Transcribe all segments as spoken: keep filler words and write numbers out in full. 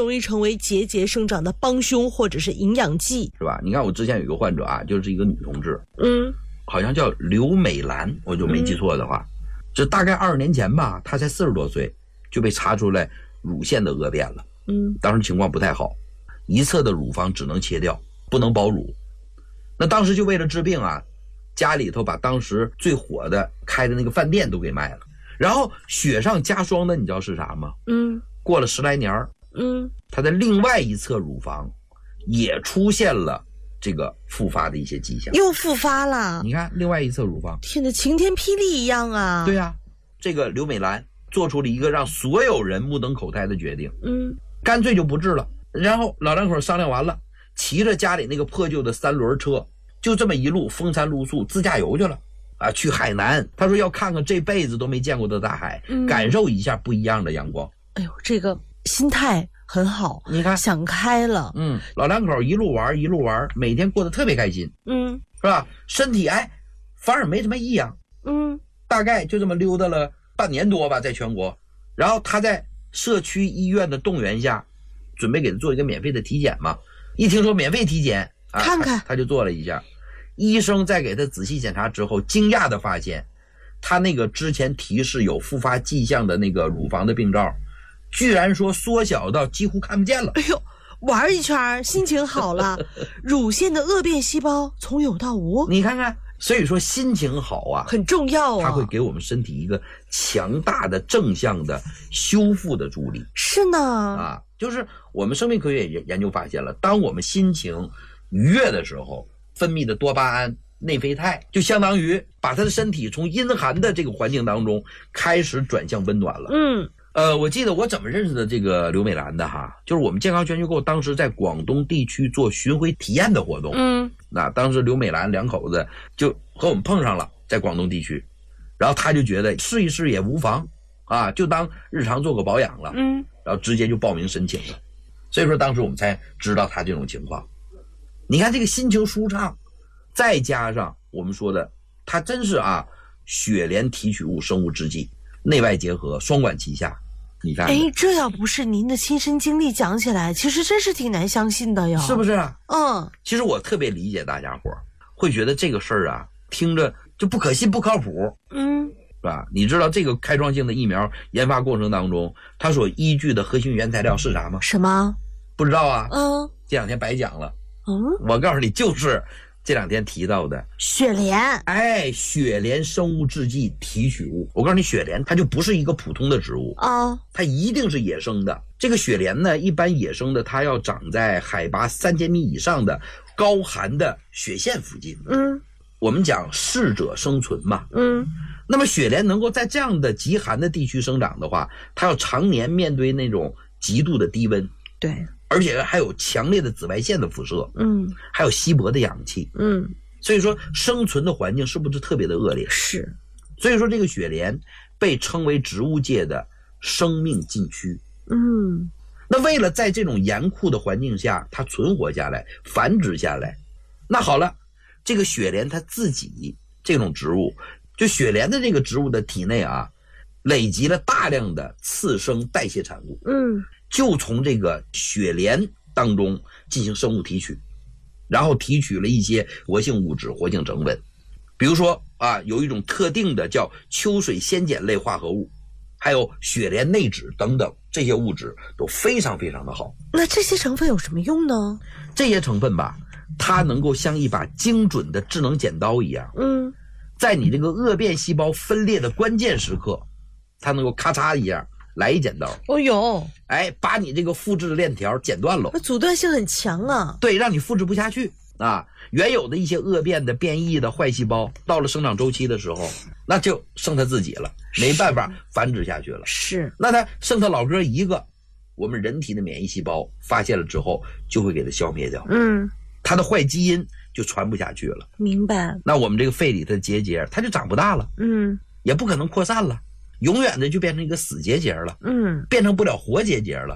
容易成为结节生长的帮凶或者是营养剂， 是吧？你看我之前有一个患者啊，就是一个女同志， 嗯， 好像叫刘美兰，我就没记错的话，嗯、这大概二十年前吧，她才四十多岁就被查出来乳腺的恶变了， 嗯， 当时情况不太好，一侧的乳房只能切掉，不能保乳。那当时就为了治病啊，家里头把当时最火的开的那个饭店都给卖了。然后雪上加霜的，你知道是啥吗？ 嗯， 过了十来年， 嗯， 他的另外一侧乳房也出现了这个复发的一些迹象， 又复发了。 你看另外一侧乳房， 天哪，晴天霹雳一样啊！ 对啊，这个刘美兰做出了一个让所有人目瞪口呆的决定， 嗯， 干脆就不治了。然后老两口商量完了，骑着家里那个破旧的三轮车，就这么一路风餐露宿自驾游去了。啊，去海南，他说要看看这辈子都没见过的大海，嗯、感受一下不一样的阳光。 哎呦，这个心态很好， 你看想开了。 嗯，老两口一路玩一路玩，每天过得特别开心。 嗯， 是吧？身体哎反而没什么异样。 嗯， 大概就这么溜达了半年多吧，在全国。然后他在社区医院的动员下，准备给他做一个免费的体检嘛。一听说免费体检，啊、 看看他，他就做了一下。医生在给他仔细检查之后，惊讶地发现，他那个之前提示有复发迹象的那个乳房的病灶，居然说缩小到几乎看不见了。 哎呦，玩一圈心情好了，乳腺的恶变细胞从有到无。 你看看，所以说心情好啊， 很重要啊， 它会给我们身体一个强大的正向的修复的助力。 是呢， 啊，就是我们生命科学研究发现了，当我们心情愉悦的时候，分泌的多巴胺、内啡肽就相当于把他的身体从阴寒的这个环境当中开始转向温暖了。 嗯， 呃，我记得我怎么认识的这个刘美兰的哈，就是我们健康全球购当时在广东地区做巡回体验的活动。 嗯， 那当时刘美兰两口子就和我们碰上了，在广东地区，然后他就觉得试一试也无妨啊，就当日常做个保养了。 嗯， 然后直接就报名申请了。所以说当时我们才知道他这种情况。你看这个心情舒畅，再加上我们说的，它真是啊，雪莲提取物生物制剂，内外结合，双管齐下。你看， 哎，这要不是您的亲身经历讲起来，其实真是挺难相信的哟， 是不是啊？ 嗯， 其实我特别理解大家伙会觉得这个事儿啊，听着就不可信、不靠谱。 嗯， 是吧？你知道这个开创性的疫苗研发过程当中，它所依据的核心原材料是啥吗？ 什么？ 不知道啊？ 嗯， 这两天白讲了。 嗯， 我告诉你，就是这两天提到的雪莲。 哎，雪莲生物制剂提取物。我告诉你，雪莲它就不是一个普通的植物啊， 它一定是野生的。这个雪莲呢，一般野生的它要长在海拔三千米以上的高寒的雪线附近。 嗯， 我们讲适者生存嘛。 嗯， 那么雪莲能够在这样的极寒的地区生长的话，它要常年面对那种极度的低温。 对。 而且还有强烈的紫外线的辐射， 嗯， 还有稀薄的氧气， 嗯， 所以说生存的环境是不是特别的恶劣？ 是， 所以说这个雪莲被称为植物界的生命禁区。 嗯， 那为了在这种严酷的环境下它存活下来、繁殖下来，那好了，这个雪莲它自己这种植物，就雪莲的这个植物的体内啊，累积了大量的次生代谢产物。 嗯。 就从这个雪莲当中进行生物提取，然后提取了一些活性物质、活性成分，比如说啊，有一种特定的叫秋水仙碱类化合物，还有雪莲内酯等等，这些物质都非常非常的好。 那这些成分有什么用呢？ 这些成分吧，它能够像一把精准的智能剪刀一样， 嗯，在你这个恶变细胞分裂的关键时刻，它能够咔嚓一下来一剪刀。 哦哟， 哎，把你这个复制的链条剪断了， 阻断性很强啊。 对，让你复制不下去啊。原有的一些恶变的、变异的坏细胞，到了生长周期的时候，那就剩他自己了，没办法繁殖下去了。 是， 那他剩他老哥一个，我们人体的免疫细胞发现了之后，就会给他消灭掉。 嗯， 他的坏基因就传不下去了。 明白。 那我们这个肺里的结节，它就长不大了。 嗯， 也不可能扩散了。永远的就变成一个死结节了， 嗯， 变成不了活结节了。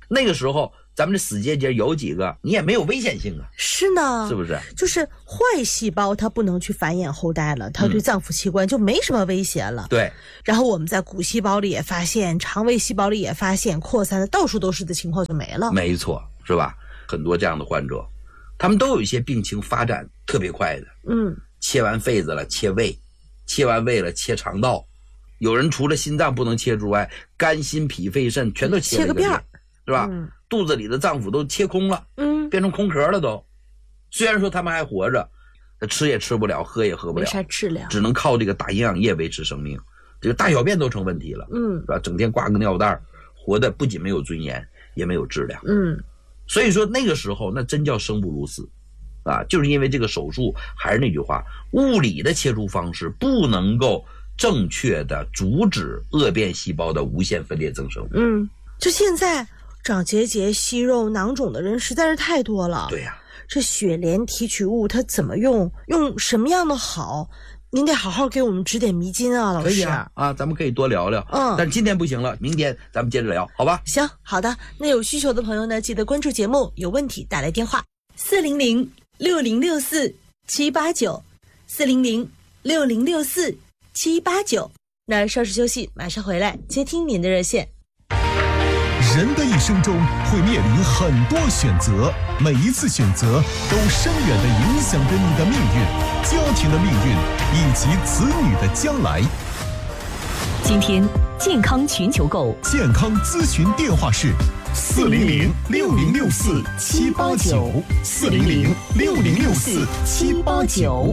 那个时候咱们这死结节有几个，你也没有危险性啊， 是呢， 是不是？ 就是坏细胞它不能去繁衍后代了，它对脏腑器官就没什么威胁了。 嗯、对。 然后我们在骨细胞里也发现，肠胃细胞里也发现，扩散的到处都是的情况就没了。 没错，是吧？很多这样的患者，他们都有一些病情发展特别快的。嗯，切完肺子了，切胃，切完胃了，切肠道。有人除了心脏不能切之外，肝、心、脾、肺、肾全都切了一个遍，是吧？嗯，肚子里的脏腑都切空了，嗯，变成空壳了都。虽然说他们还活着，吃也吃不了，喝也喝不了， 没啥质量， 只能靠这个打营养液维持生命。这个大小便都成问题了，嗯，是吧？整天挂个尿袋，活的不仅没有尊严，也没有质量，嗯。所以说那个时候那真叫生不如死，啊，就是因为这个手术，还是那句话，物理的切除方式不能够正确的阻止恶变细胞的无限分裂增生。 嗯，就现在长结节、息肉、囊肿的人实在是太多了。 对呀、啊， 这雪莲提取物它怎么用？用什么样的好？您得好好给我们指点迷津啊，老师。 可以啊，啊，咱们可以多聊聊。嗯，但是今天不行了，明天咱们接着聊，好吧？ 行，好的。那有需求的朋友呢，记得关注节目，有问题打来电话四零零六零六四七八九四零零六零六四七八九。那稍事休息，马上回来接听您的热线。 人的一生中会面临很多选择，每一次选择都深远地影响着你的命运、家庭的命运以及子女的将来。 今天健康全球购健康咨询电话是四零零六零六四七八九四零零六零六四七八九。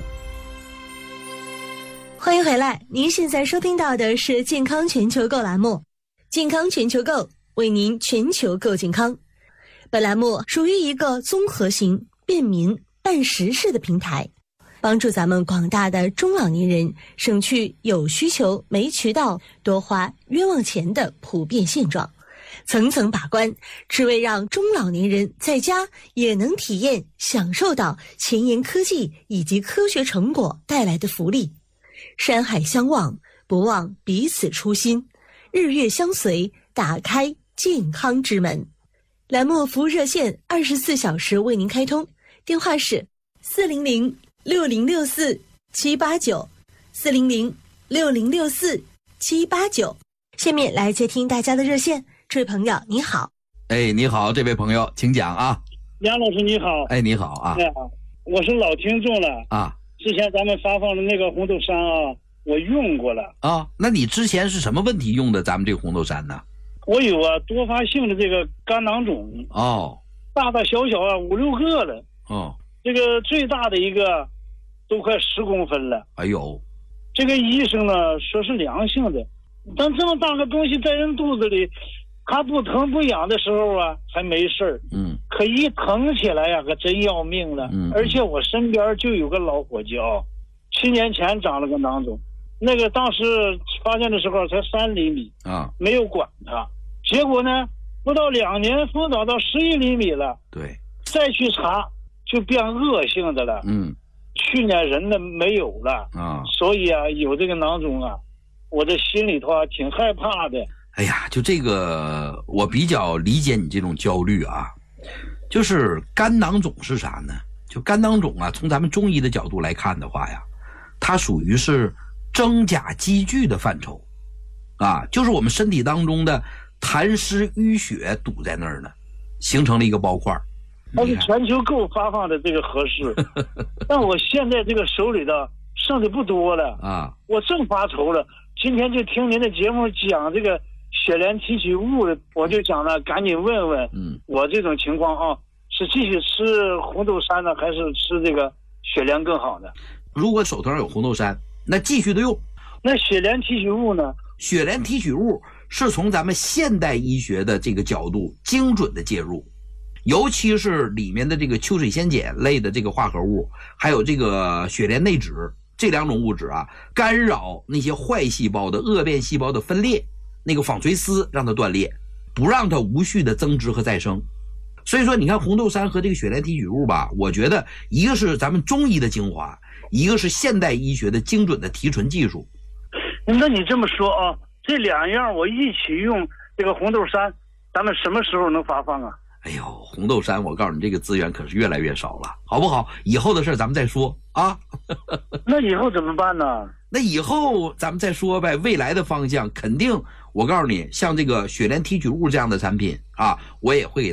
欢迎回来，您现在收听到的是健康全球购栏目，健康全球购为您全球购健康。本栏目属于一个综合型、便民、办实事的平台，帮助咱们广大的中老年人省去有需求没渠道、多花冤枉钱的普遍现状，层层把关，只为让中老年人在家也能体验、享受到前沿科技以及科学成果带来的福利。山海相望，不忘彼此初心，日月相随，打开健康之门。栏目服务热线二十四小时为您开通，电话是四零零六零六四七八九四零零六零六四七八九。下面来接听大家的热线，这位朋友你好。 哎，你好，这位朋友，请讲啊。 杨老师你好。 哎，你好啊。 哎，我是老听众了啊。 之前咱们发放的那个红豆杉啊，我用过了啊。那你之前是什么问题用的咱们这个红豆杉呢？ 我有啊，多发性的这个肝囊肿哦， 大大小小啊五六个了哦， 这个最大的一个都快十公分了。 哎呦， 这个医生呢说是良性的，但这么大个东西在人肚子里，它不疼不痒的时候啊还没事儿，嗯，可一疼起来呀、啊，可真要命了。嗯，而且我身边就有个老火椒，七年前长了个囊肿，那个当时发现的时候才三厘米啊，没有管它。结果呢，不到两年疯长到十一厘米了。 对， 再去查就变恶性的了。嗯，去年人呢没有了啊，所以啊，有这个囊肿啊，我的心里头啊挺害怕的。 哎呀，就这个，我比较理解你这种焦虑啊。就是肝囊肿是啥呢？就肝囊肿啊，从咱们中医的角度来看的话呀，它属于是真假积聚的范畴啊，就是我们身体当中的痰湿淤血堵在那儿呢，形成了一个包块。 它是全球购发放的这个合适，但我现在这个手里的剩的不多了啊，我正发愁了。今天就听您的节目讲这个雪莲提取物，我就想了，赶紧问问，嗯，我这种情况啊，是继续吃红豆杉呢，还是吃这个雪莲更好呢？ 如果手头上有红豆杉，那继续的用。 那雪莲提取物呢？ 雪莲提取物是从咱们现代医学的这个角度精准的介入，尤其是里面的这个秋水仙碱类的这个化合物，还有这个雪莲内酯这两种物质啊，干扰那些坏细胞的恶变细胞的分裂，那个纺锤丝让它断裂，不让它无序的增殖和再生。所以说你看红豆杉和这个雪莲提取物吧，我觉得一个是咱们中医的精华，一个是现代医学的精准的提纯技术。 那你这么说啊，这两样我一起用这个红豆杉， 咱们什么时候能发放啊？ 哎呦，红豆杉，我告诉你，这个资源可是越来越少了，好不好？以后的事咱们再说啊。 那以后怎么办呢？ 那以后咱们再说呗。未来的方向肯定，我告诉你，像这个雪莲提取物这样的产品啊，我也会给